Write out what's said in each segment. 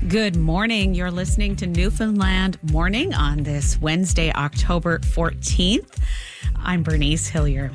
Good morning. You're listening to Newfoundland Morning on this Wednesday, October 14th. I'm Bernice Hillier.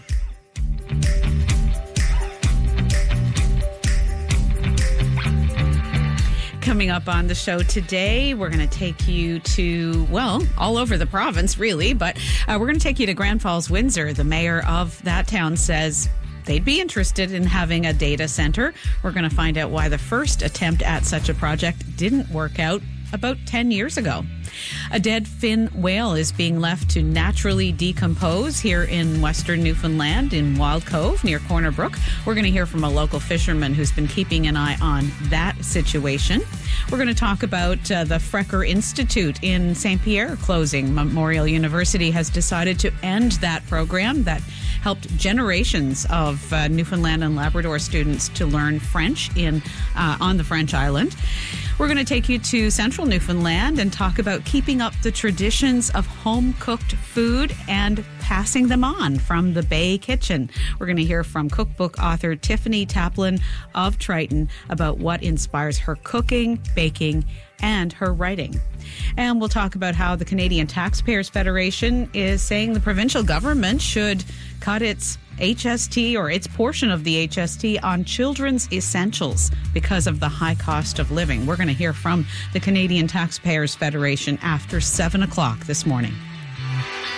Coming up on the show today, we're going to take you to, all over the province, really, but we're going to take you to Grand Falls, Windsor. The mayor of that town says they'd be interested in having a data center. We're going to find out why the first attempt at such a project didn't work out about 10 years ago. A dead fin whale is being left to naturally decompose here in western Newfoundland in Wild Cove near Corner Brook. We're going to hear from a local fisherman who's been keeping an eye on that situation. We're going to talk about the Frecker Institute in St. Pierre closing. Memorial University has decided to end that program that helped generations of Newfoundland and Labrador students to learn French on the French island. We're going to take you to central Newfoundland and talk about keeping up the traditions of home-cooked food and passing them on from the Bay Kitchen. We're going to hear from cookbook author Tiffany Taplin of Triton about what inspires her cooking, baking, and her writing. And we'll talk about how the Canadian Taxpayers Federation is saying the provincial government should cut its HST or its portion of the HST on children's essentials because of the high cost of living. We're going to hear from the Canadian Taxpayers Federation after 7 o'clock this morning.